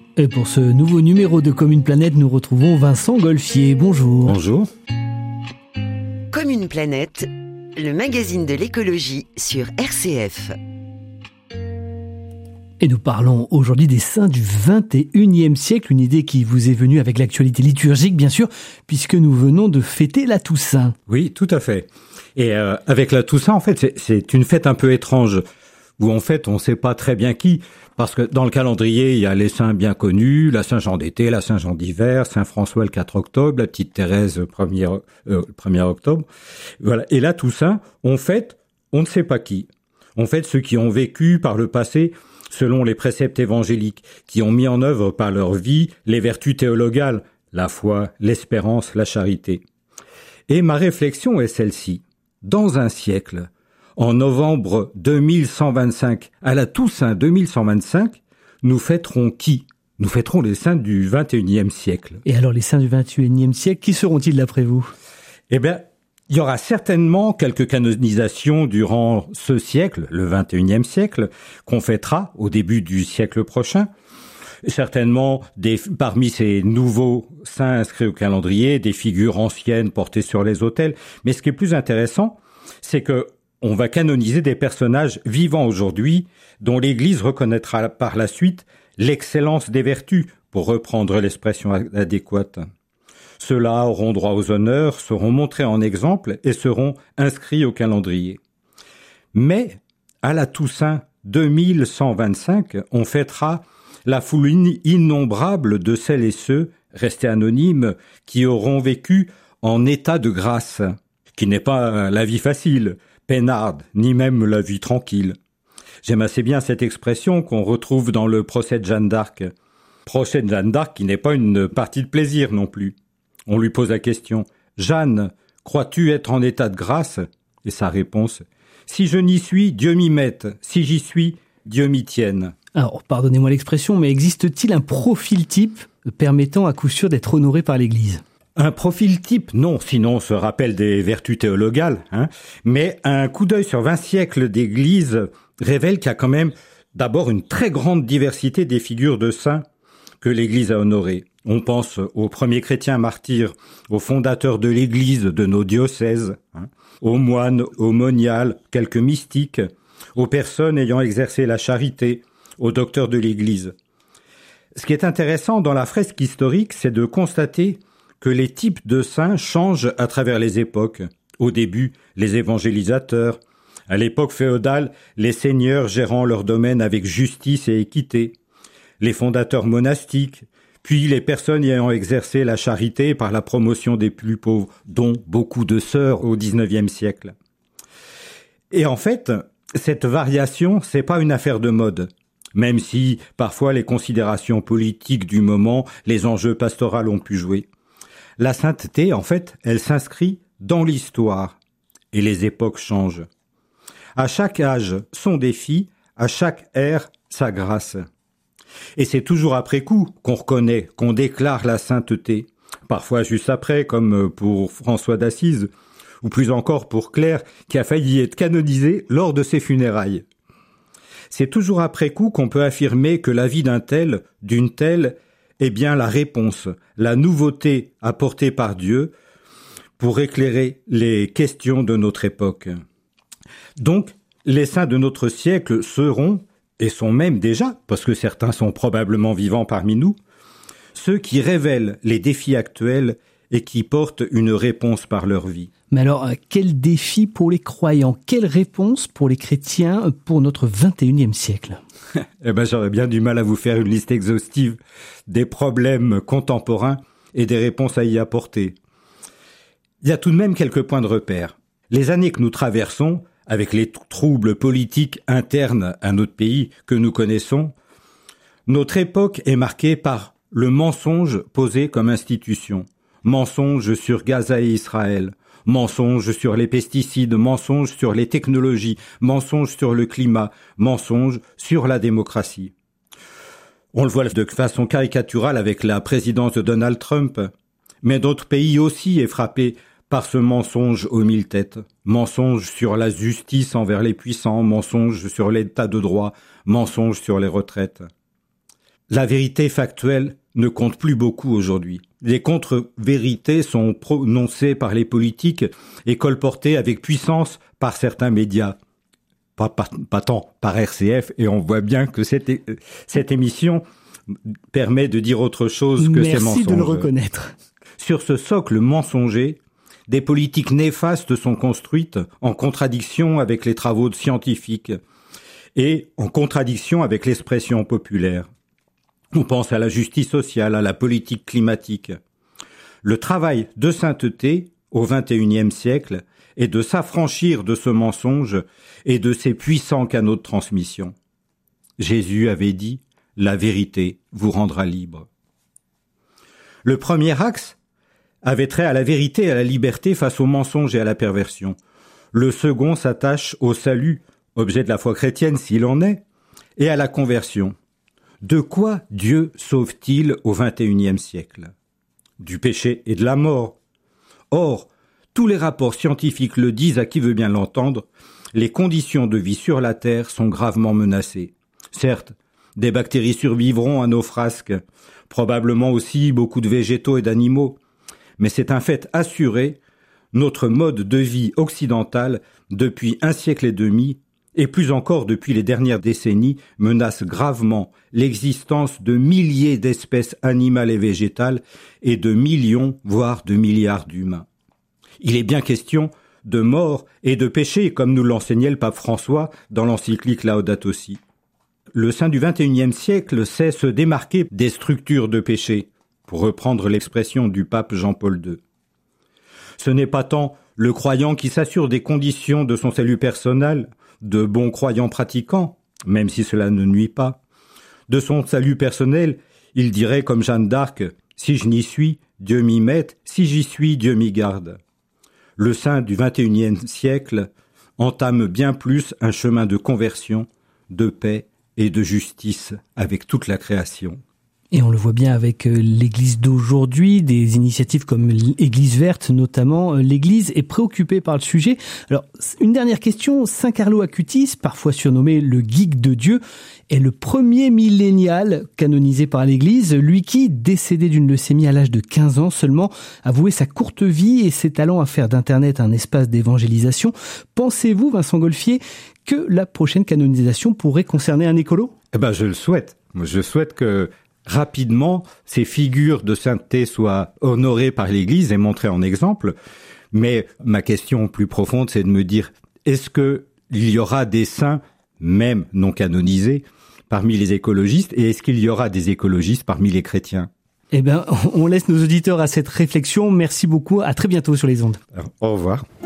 Et pour ce nouveau numéro de Comme une planète, nous retrouvons Vincent Golfier. Bonjour. Bonjour. Comme une planète, le magazine de l'écologie sur RCF. Et nous parlons aujourd'hui des saints du 21e siècle, une idée qui vous est venue avec l'actualité liturgique, bien sûr, puisque nous venons de fêter la Toussaint. Oui, tout à fait. Et avec la Toussaint, en fait, c'est une fête un peu étrange, où en fait, on ne sait pas très bien qui, parce que dans le calendrier, il y a les saints bien connus, la Saint-Jean d'été, la Saint-Jean d'hiver, Saint-François le 4 octobre, la petite Thérèse le 1er octobre. Voilà. Et la Toussaint, on fête, on ne sait pas qui. On fête ceux qui ont vécu par le passé selon les préceptes évangéliques, qui ont mis en œuvre par leur vie les vertus théologales, la foi, l'espérance, la charité. Et ma réflexion est celle-ci. Dans un siècle, en novembre 2125, à la Toussaint 2125, nous fêterons qui ? Nous fêterons les saints du 21e siècle. Et alors les saints du 21e siècle, qui seront-ils d'après vous ? Eh bien, il y aura certainement quelques canonisations durant ce siècle, le 21e siècle, qu'on fêtera au début du siècle prochain. Certainement, parmi ces nouveaux saints inscrits au calendrier, des figures anciennes portées sur les autels. Mais ce qui est plus intéressant, c'est que on va canoniser des personnages vivants aujourd'hui, dont l'Église reconnaîtra par la suite l'excellence des vertus, pour reprendre l'expression adéquate. Ceux-là auront droit aux honneurs, seront montrés en exemple et seront inscrits au calendrier. Mais, à la Toussaint 2125, on fêtera la foule innombrable de celles et ceux, restés anonymes, qui auront vécu en état de grâce, qui n'est pas la vie facile, peinarde, ni même la vie tranquille. J'aime assez bien cette expression qu'on retrouve dans le procès de Jeanne d'Arc. Procès de Jeanne d'Arc qui n'est pas une partie de plaisir non plus. On lui pose la question « Jeanne, crois-tu être en état de grâce ?» Et sa réponse « Si je n'y suis, Dieu m'y mette. Si j'y suis, Dieu m'y tienne. » Alors, pardonnez-moi l'expression, mais existe-t-il un profil type permettant à coup sûr d'être honoré par l'Église ? Un profil type, non, sinon on se rappelle des vertus théologales, mais un coup d'œil sur 20 siècles d'Église révèle qu'il y a quand même d'abord une très grande diversité des figures de saints que l'Église a honorées. On pense aux premiers chrétiens martyrs, aux fondateurs de l'Église de nos diocèses, aux moines, aux moniales, quelques mystiques, aux personnes ayant exercé la charité, aux docteurs de l'Église. Ce qui est intéressant dans la fresque historique, c'est de constater que les types de saints changent à travers les époques. Au début, les évangélisateurs. À l'époque féodale, les seigneurs gérant leur domaine avec justice et équité. Les fondateurs monastiques, puis les personnes ayant exercé la charité par la promotion des plus pauvres, dont beaucoup de sœurs au XIXe siècle. Et en fait, cette variation, c'est pas une affaire de mode. Même si, parfois, les considérations politiques du moment, les enjeux pastoraux ont pu jouer. La sainteté, en fait, elle s'inscrit dans l'histoire. Et les époques changent. À chaque âge, son défi, à chaque ère, sa grâce. Et c'est toujours après coup qu'on reconnaît, qu'on déclare la sainteté. Parfois juste après, comme pour François d'Assise, ou plus encore pour Claire, qui a failli être canonisée lors de ses funérailles. C'est toujours après coup qu'on peut affirmer que la vie d'un tel, d'une telle, est bien la réponse, la nouveauté apportée par Dieu pour éclairer les questions de notre époque. Donc, les saints de notre siècle seront, et sont même déjà, parce que certains sont probablement vivants parmi nous, ceux qui révèlent les défis actuels et qui portent une réponse par leur vie. Mais alors, quel défi pour les croyants ? Quelle réponse pour les chrétiens pour notre 21e siècle ? Eh ben, j'aurais bien du mal à vous faire une liste exhaustive des problèmes contemporains et des réponses à y apporter. Il y a tout de même quelques points de repère. Les années que nous traversons, avec les troubles politiques internes à notre pays que nous connaissons, notre époque est marquée par le mensonge posé comme institution. Mensonge sur Gaza et Israël, mensonge sur les pesticides, mensonge sur les technologies, mensonge sur le climat, mensonge sur la démocratie. On le voit de façon caricaturale avec la présidence de Donald Trump, mais notre pays aussi est frappé par ce mensonge aux mille têtes. Mensonge sur la justice envers les puissants, mensonge sur l'état de droit, mensonge sur les retraites. La vérité factuelle ne compte plus beaucoup aujourd'hui. Les contre-vérités sont prononcées par les politiques et colportées avec puissance par certains médias. Pas tant par RCF, et on voit bien que cette émission permet de dire autre chose que ces mensonges. Merci de le reconnaître. Sur ce socle mensonger, des politiques néfastes sont construites en contradiction avec les travaux scientifiques et en contradiction avec l'expression populaire. On pense à la justice sociale, à la politique climatique. Le travail de sainteté au XXIe siècle est de s'affranchir de ce mensonge et de ces puissants canaux de transmission. Jésus avait dit « La vérité vous rendra libre ». Le premier axe avait trait à la vérité et à la liberté face au mensonge et à la perversion. Le second s'attache au salut, objet de la foi chrétienne s'il en est, et à la conversion. De quoi Dieu sauve-t-il au XXIe siècle ? Du péché et de la mort. Or, tous les rapports scientifiques le disent à qui veut bien l'entendre, les conditions de vie sur la Terre sont gravement menacées. Certes, des bactéries survivront à nos frasques, probablement aussi beaucoup de végétaux et d'animaux, mais c'est un fait assuré, notre mode de vie occidental, depuis 1 siècle et demi, et plus encore depuis les dernières décennies, menace gravement l'existence de milliers d'espèces animales et végétales et de millions, voire de milliards d'humains. Il est bien question de mort et de péché, comme nous l'enseignait le pape François dans l'encyclique Laudato Si. Le saint du XXIe siècle sait se démarquer des structures de péché, pour reprendre l'expression du pape Jean-Paul II. Ce n'est pas tant le croyant qui s'assure des conditions de son salut personnel, de bons croyants pratiquants, même si cela ne nuit pas. De son salut personnel, il dirait comme Jeanne d'Arc, « Si je n'y suis, Dieu m'y mette, si j'y suis, Dieu m'y garde ». Le saint du XXIe siècle entame bien plus un chemin de conversion, de paix et de justice avec toute la création. Et on le voit bien avec l'Église d'aujourd'hui, des initiatives comme l'Église verte notamment. L'Église est préoccupée par le sujet. Alors, une dernière question. Saint Carlo Acutis, parfois surnommé le geek de Dieu, est le premier millénial canonisé par l'Église, lui qui, décédé d'une leucémie à l'âge de 15 ans seulement, a voué sa courte vie et ses talents à faire d'Internet un espace d'évangélisation. Pensez-vous, Vincent Golfier, que la prochaine canonisation pourrait concerner un écolo ? Je le souhaite. Je souhaite que rapidement, ces figures de sainteté soient honorées par l'Église et montrées en exemple. Mais ma question plus profonde, c'est de me dire, est-ce qu'il y aura des saints, même non canonisés, parmi les écologistes, et est-ce qu'il y aura des écologistes parmi les chrétiens ? On laisse nos auditeurs à cette réflexion. Merci beaucoup. À très bientôt sur les ondes. Alors, au revoir.